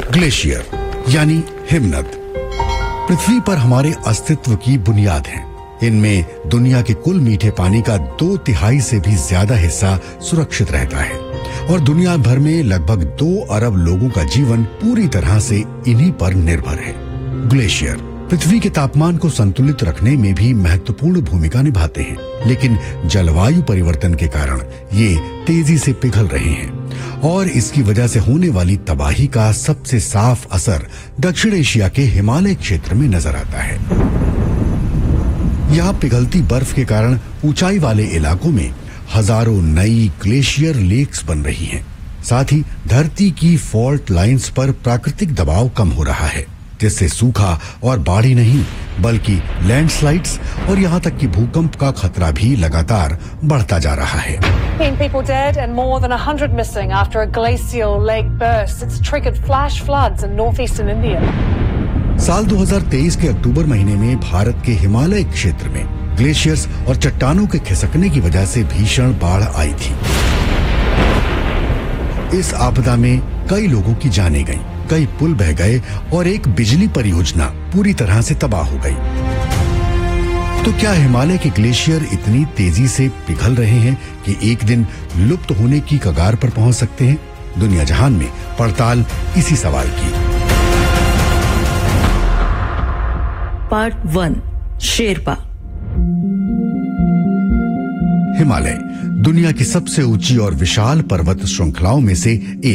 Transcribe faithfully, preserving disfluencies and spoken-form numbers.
Glacier यानी हिमनद पृथ्वी पर हमारे अस्तित्व की बुनियाद हैं। इनमें दुनिया के कुल मीठे पानी का दो तिहाई से भी ज्यादा हिस्सा सुरक्षित रहता है और दुनिया भर में लगभग दो अरब लोगों का जीवन पूरी तरह से इन्हीं पर निर्भर है। ग्लेशियर पृथ्वी के तापमान को संतुलित रखने में भी महत्वपूर्ण भूमिका निभाते हैं, लेकिन जलवायु परिवर्तन के कारण ये तेजी से पिघल रहे हैं और इसकी वजह से होने वाली तबाही का सबसे साफ असर दक्षिण एशिया के हिमालय क्षेत्र में नजर आता है। यहाँ पिघलती बर्फ के कारण ऊंचाई वाले इलाकों में हजारों नई ग्लेशियर लेक्स बन रही हैं। साथ ही धरती की फॉल्ट लाइंस पर प्राकृतिक दबाव कम हो रहा है, जिससे सूखा और बाढ़ नहीं बल्कि लैंडस्लाइड्स और यहाँ तक कि भूकंप का खतरा भी लगातार बढ़ता जा रहा है। Ten people dead and more than one hundred missing after a glacial lake burst. It's triggered flash floods in northeastern India. साल दो हज़ार तेईस के अक्टूबर महीने में भारत के हिमालय क्षेत्र में ग्लेशियर्स और चट्टानों के खिसकने की वजह से भीषण बाढ़ आई थी। इस आपदा में कई लोगों की जानें गईं, कई पुल बह गए और एक बिजली परियोजना पूरी तरह से तबाह हो गई। तो क्या हिमालय के ग्लेशियर इतनी तेजी से पिघल रहे हैं कि एक दिन लुप्त होने की कगार पर पहुंच सकते हैं? दुनिया जहान में पड़ताल इसी सवाल की। Part one, Sherpa. हिमालय दुनिया की सबसे ऊंची और विशाल पर्वत श्रृंखलाओं में से एक